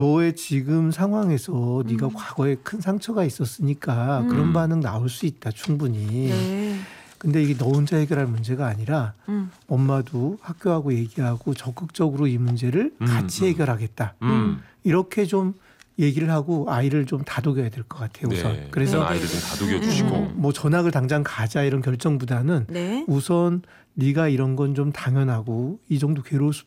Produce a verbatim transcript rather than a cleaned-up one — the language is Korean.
너의 지금 상황에서 음. 네가 과거에 큰 상처가 있었으니까 음. 그런 반응 나올 수 있다 충분히. 네. 근데 이게 너 혼자 해결할 문제가 아니라 음. 엄마도 학교하고 얘기하고 적극적으로 이 문제를 음, 같이 음. 해결하겠다. 음. 이렇게 좀 얘기를 하고 아이를 좀 다독여야 될 것 같아요. 우선. 네. 그래서 네. 아이를 좀 다독여 주시고. 음. 뭐 전학을 당장 가자 이런 결정보다는 네. 우선 네가 이런 건 좀 당연하고 이 정도 괴로울 수